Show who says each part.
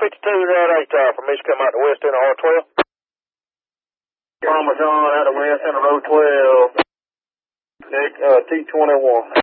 Speaker 1: 52 there at 8 for me to come out the west end of R12.
Speaker 2: Parmesan out the west end of row 12. Nick, T21.